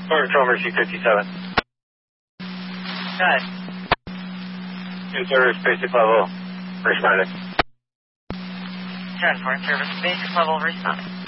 Control Mercy 57. Good. In-service basic level, responding. 10-4, in-service basic level, responding.